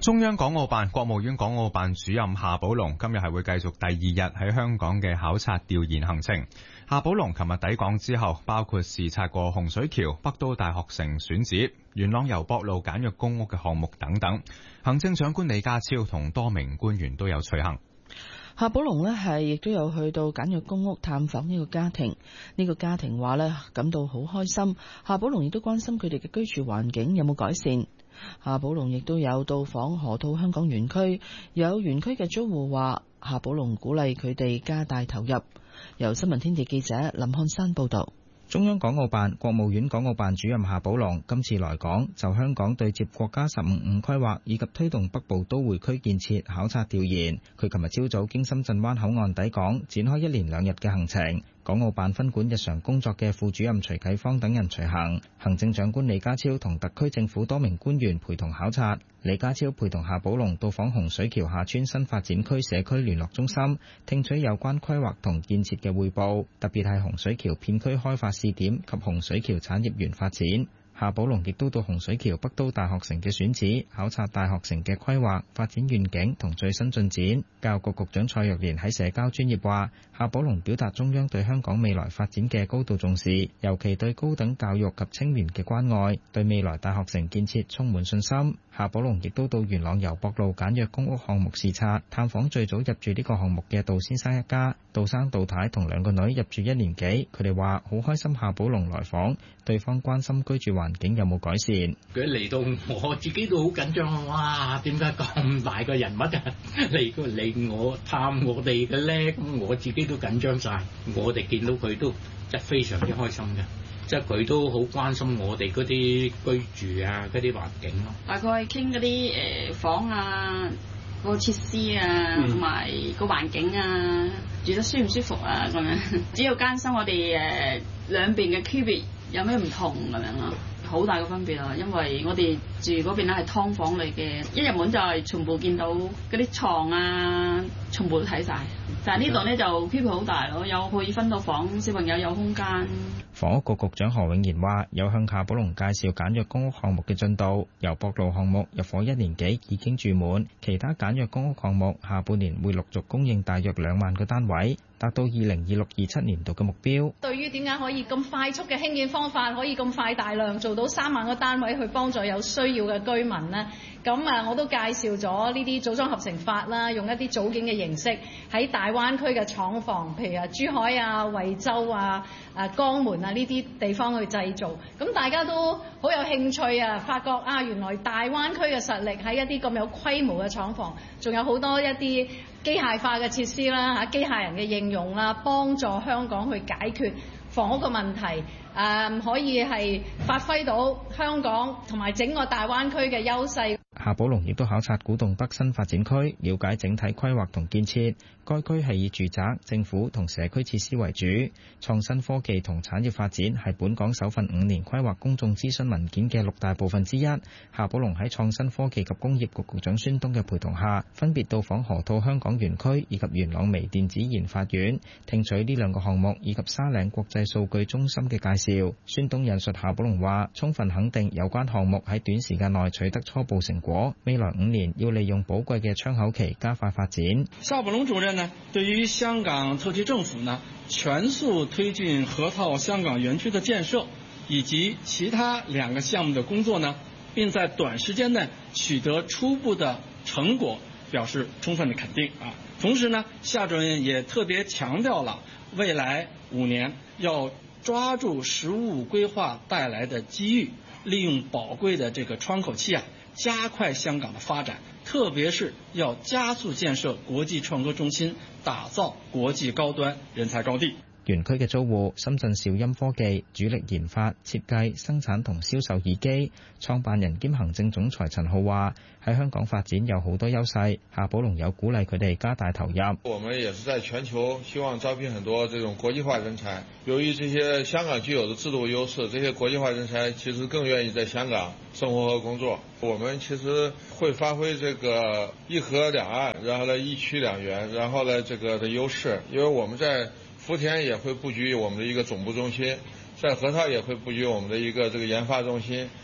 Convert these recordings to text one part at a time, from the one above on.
中央港澳辦、國務院港澳辦主任夏寶龍今日係會繼續第二日喺香港嘅考察調研行程。夏寶龍琴日抵港之後，包括視察過洪水橋、北都大學城選址、元朗攸壆路簡約公屋嘅項目等等。行政長官李家超同多名官員都有隨行。 夏寶龍呢亦都有去到簡約公屋探訪呢個家庭，呢個家庭話呢感到好開心。夏寶龍亦都關心佢哋嘅居住環境有冇改善。夏寶龍亦都有到訪河套香港園區，有園區嘅租戶話夏寶龍鼓勵佢哋加大投入。由新聞天地記者林漢山報道。 中央港澳辦、國務院港澳辦主任夏寶龍今次來港，就香港對接國家15五規劃以及推動北部都會區建設考察調研。佢琴日朝早經深圳灣口岸抵港，展開1連2日嘅行程。港澳辦分管日常工作嘅副主任徐啟芳等人隨行，行政長官李家超同特區政府多名官員陪同考察。李家超陪同夏寶龍到訪洪水橋廈村新發展區社區聯絡中心，聽取有關規劃同建設嘅匯報，特別係洪水橋片區開發試點及洪水橋產業園發展。夏寶龍亦都到洪水橋北都大學城嘅選址，考察大學城嘅規劃、發展願景同最新進展。教育局局長蔡若蓮喺社交專頁話，夏寶龍表達中央對香港未來發展嘅高度重視，尤其對高等教育及青年嘅關愛，對未來大學城建設充滿信心。夏寶龍亦都到元朗攸壆路簡約公屋項目視察，探訪最早入住呢個項目嘅杜先生一家。杜生杜太同2個女入住1年幾，佢哋話好開心夏寶龍來訪，對方關心居住環境有冇改善。 佢嚟到我自己都好緊張，哇！點解咁大個人物嚟我探我哋嘅咧？咁我自己都緊張晒。我哋見到佢都真係非常之開心嘅。即係佢都好關心我哋嗰啲居住啊，嗰啲環境咯。 大概傾嗰啲房啊，個設施啊，同埋個環境啊，住得舒唔舒服啊咁樣。只要關心我哋兩邊嘅區別有咩唔同咁樣咯。好大嘅分別啊！因為我哋住嗰邊咧係劏房嚟嘅，一入門就係全部見到嗰啲床啊，全部都睇晒。但係呢度咧就區別好大咯，有可以分到房，小朋友有空間。 房屋局局長何永賢話，有向夏寶龍介紹簡約公屋項目嘅進度。攸壆路項目入伙1年幾已經住滿，其他簡約公屋項目下半年會陸續供應大約2萬個單位，達到2026-27年度嘅目標。 對於點解可以咁快速嘅興建方法，可以咁快大量做到3萬個單位去幫助有需要嘅居民呢？咁我都介紹咗呢啲組裝合成法啦，用一啲組件嘅形式喺大灣區嘅廠房，譬如珠海啊、惠州啊、江門啊呢啲地方去製造。咁大家都好有興趣啊，發覺原來大灣區嘅實力喺一啲咁有規模嘅廠房，仲有好多一啲機械化嘅設施啦，機械人嘅應用啦，幫助香港去解決房屋嘅問題，可以係發揮到香港同埋整個大灣區嘅優勢。 夏寶龍亦都考察古洞北新發展區，了解整體規劃同建設。該區係以住宅、政府同社區設施為主，創新科技同產業發展係本港首份5年規劃公眾諮詢文件嘅6大部分之一。夏寶龍喺創新科技及工業局局長孫東嘅陪同下，分別到訪河套香港園區以及元朗微電子研發院，聽取呢2個項目以及沙嶺國際數據中心嘅介紹。孫東引述夏寶龍話，充分肯定有關項目喺短時間內取得初步成果，未來5年要利用寶貴嘅窗口期加快發展。 夏寶龍主任呢，對於香港特區政府呢，全速推進河套香港園區的建設以及其他2個項目的工作呢，並在短時間內取得初步的成果，表示充分的肯定啊。同時呢，夏主任也特別強調了未來5年要抓住“十五”規劃帶來的機遇，利用寶貴的這個窗口期加快香港的發展，特別是要加速建設國際創科中心，打造國際高端人才高地。 園區嘅租戶深圳兆音科技主力研發、設計、生產同銷售耳機，創辦人兼行政總裁陳浩話：喺香港發展有好多優勢，夏寶龍有鼓勵佢哋加大投入。 我們也是在全球希望招聘很多這種國際化人才，由於這些香港具有的制度優勢，這些國際化人才其實更願意在香港生活和工作。我們其實會發揮這個一河兩岸，然後呢一區兩園，然後呢這個的優勢，因為我們在福田也會布局我們的一個總部中心，在河套也會布局我們的一個這個研發中心，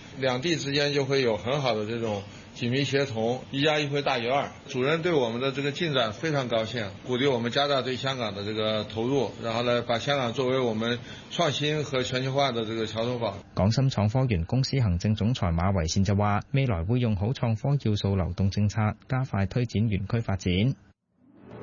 两地之間就會有很好的這種緊密協同，1+1會大於2。主任對我們的這個進展非常高興，鼓勵我們加大對香港的這個投入，然後呢，把香港作為我們創新和全球化的這個橋頭堡。 港深創科園公司行政總裁馬維善就話，未來會用好創科要素流動政策，加快推展園區發展。